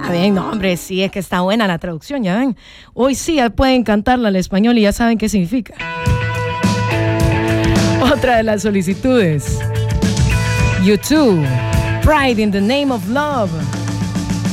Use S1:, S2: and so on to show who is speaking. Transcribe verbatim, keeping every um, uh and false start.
S1: Está bien, no, hombre, sí, es que está buena la traducción, ya ven. Hoy sí ya pueden cantarla al español y ya saben qué significa. Otra de las solicitudes. YouTube, Pride in the Name of Love.